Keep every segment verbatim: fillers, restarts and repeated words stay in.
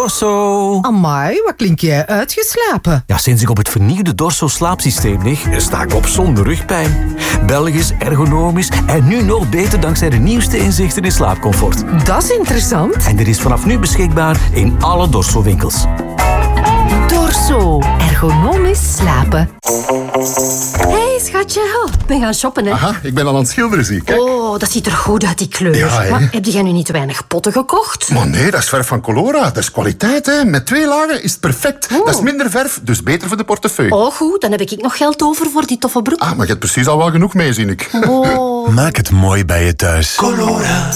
Dorso. Amai, wat klink jij uitgeslapen? Ja, sinds ik op het vernieuwde Dorso-slaapsysteem lig, sta ik op zonder rugpijn. Belgisch, ergonomisch en nu nog beter dankzij de nieuwste inzichten in slaapcomfort. Dat is interessant. En dit is vanaf nu beschikbaar in alle Dorso-winkels. Dorso. Ergonomisch slapen. Hey, schatje. Oh, ik ben gaan shoppen, hè. Aha, ik ben al aan het schilderen, zie ik. Kijk. Oh, dat ziet er goed uit, die kleur. Ja, hè. Maar heb jij nu niet te weinig potten gekocht? Maar nee, dat is verf van Colora. Dat is kwaliteit, hè. Met twee lagen is het perfect. Oh. Dat is minder verf, dus beter voor de portefeuille. Oh, goed. Dan heb ik nog geld over voor die toffe broek. Ah, maar je hebt precies al wel genoeg mee, zie ik. Oh. Maak het mooi bij je thuis. Colora.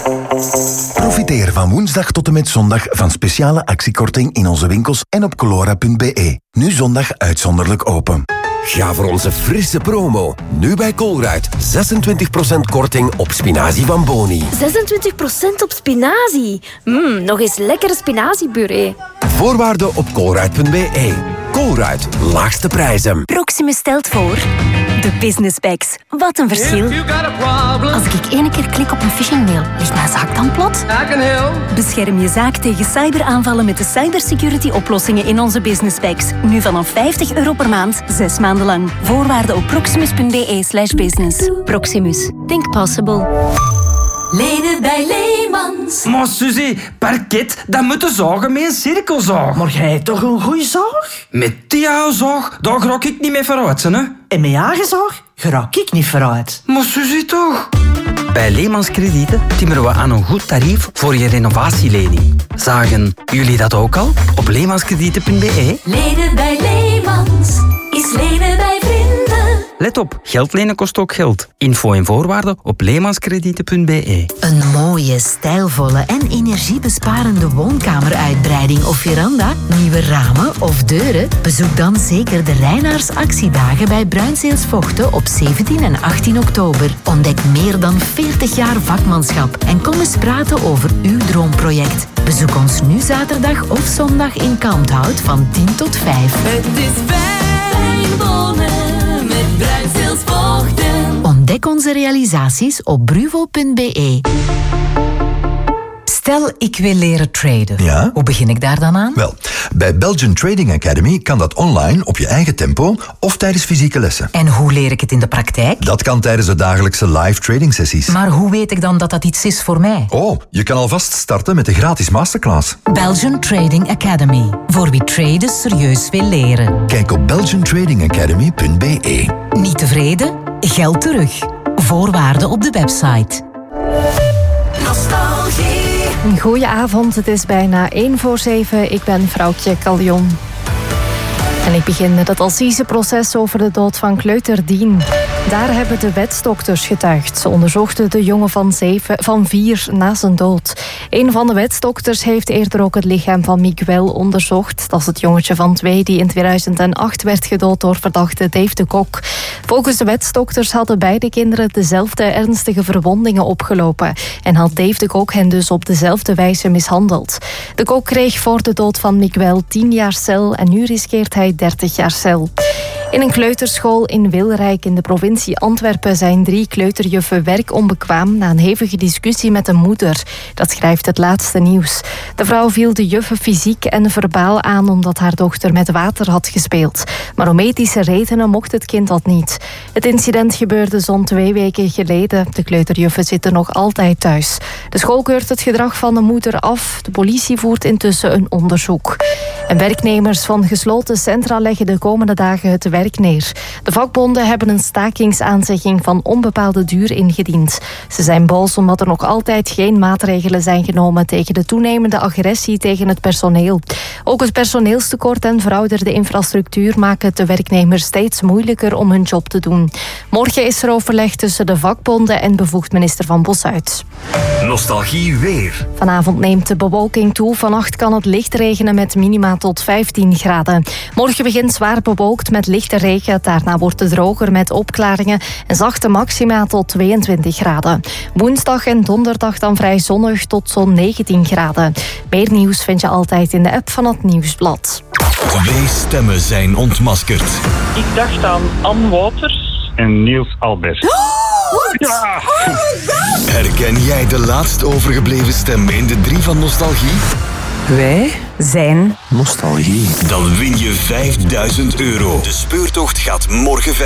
Profiteer van woensdag tot en met zondag van speciale actiekorting in onze winkels en op colora punt b e. Nu zondag uitzonderlijk open. Ga voor onze frisse promo. Nu bij Colruyt. zesentwintig procent korting op spinazie van Boni. zesentwintig procent op spinazie. Mmm, nog eens lekkere spinaziepuree. Voorwaarden op colruyt punt b e. Colruyt, laagste prijzen. Proximus stelt voor... De Business Bags. Wat een verschil. Als ik ene keer klik op een phishingmail, ligt mijn zaak dan plat? Bescherm je zaak tegen cyberaanvallen met de cybersecurity oplossingen in onze Business Bags. Nu vanaf vijftig euro per maand, zes maanden lang. Voorwaarden op proximus punt b e slash business. Proximus. Think possible. Lenen bij Leemans. Maar Suzy, parket, dat moet de zagen met een cirkelzaag. Maar jij hebt toch een goeie zaag? Met die oude zaag, daar raak ik niet mee vooruit, hè? En met je eigen zaag raak ik niet vooruit. Maar Suzy toch? Bij Leemans Kredieten timmeren we aan een goed tarief voor je renovatielening. Zagen jullie dat ook al? Op leemanskredieten punt b e. Lenen bij Leemans is lenen bij vrienden. Let op, geld lenen kost ook geld. Info en voorwaarden op leemanskredieten punt b e. Een mooie, stijlvolle en energiebesparende woonkameruitbreiding of veranda, nieuwe ramen of deuren? Bezoek dan zeker de Reinaars actiedagen bij Bruinzeels Vochten op zeventien en achttien oktober. Ontdek meer dan veertig jaar vakmanschap en kom eens praten over uw droomproject. Bezoek ons nu zaterdag of zondag in Kalmthout van tien tot vijf. Het is fijn wonen met Bruinzeels Vochten. Ontdek onze realisaties op bruvo punt b e. Stel, ik wil leren traden. Ja? Hoe begin ik daar dan aan? Wel, bij Belgian Trading Academy kan dat online, op je eigen tempo of tijdens fysieke lessen. En hoe leer ik het in de praktijk? Dat kan tijdens de dagelijkse live trading sessies. Maar hoe weet ik dan dat dat iets is voor mij? Oh, je kan alvast starten met de gratis masterclass. Belgian Trading Academy. Voor wie traden serieus wil leren. Kijk op belgian trading academy punt b e. Niet tevreden? Geld terug. Voorwaarden op de website. Nostalgie. Een goeie avond, het is bijna één voor zeven. Ik ben vrouwtje Callion. En ik begin met het assiseproces over de dood van kleuter Dien. Daar hebben de wetsdokters getuigd. Ze onderzochten de jongen van, zeven, van vier na zijn dood. Een van de wetsdokters heeft eerder ook het lichaam van Miguel onderzocht. Dat is het jongetje van twee die in tweeduizend acht werd gedood door verdachte Dave de Kok. Volgens de wetsdokters hadden beide kinderen dezelfde ernstige verwondingen opgelopen. En had Dave de Kok hen dus op dezelfde wijze mishandeld. De Kok kreeg voor de dood van Miguel tien jaar cel en nu riskeert hij dertig jaar cel. In een kleuterschool in Wilrijk in de provincie Antwerpen zijn drie kleuterjuffen werkonbekwaam na een hevige discussie met een moeder. Dat schrijft het laatste nieuws. De vrouw viel de juffen fysiek en verbaal aan omdat haar dochter met water had gespeeld. Maar om ethische redenen mocht het kind dat niet. Het incident gebeurde zo'n twee weken geleden. De kleuterjuffen zitten nog altijd thuis. De school keurt het gedrag van de moeder af. De politie voert intussen een onderzoek. En werknemers van gesloten centra leggen de komende dagen het werk neer. De vakbonden hebben een stakingsaanzegging van onbepaalde duur ingediend. Ze zijn boos omdat er nog altijd geen maatregelen zijn genomen tegen de toenemende agressie tegen het personeel. Ook het personeelstekort en verouderde infrastructuur maken het de werknemers steeds moeilijker om hun job te doen. Morgen is er overleg tussen de vakbonden en bevoegd minister Van Bossuit. Nostalgie weer. Vanavond neemt de bewolking toe. Vannacht kan het licht regenen met minima tot vijftien graden. Morgen begint zwaar bewolkt met lichte regen. Daarna wordt het droger met opklaringen en zachte maxima tot tweeëntwintig graden. Woensdag en donderdag dan vrij zonnig tot zo'n negentien graden. Meer nieuws vind je altijd in de app van het Nieuwsblad. Twee stemmen zijn ontmaskerd. Ik dacht aan Anne Wouters en Niels Albert. Ja. Herken jij de laatst overgebleven stem in de drie van Nostalgie? Wij? zijn... Nostalgie. Dan win je vijfduizend euro. De speurtocht gaat morgen verder.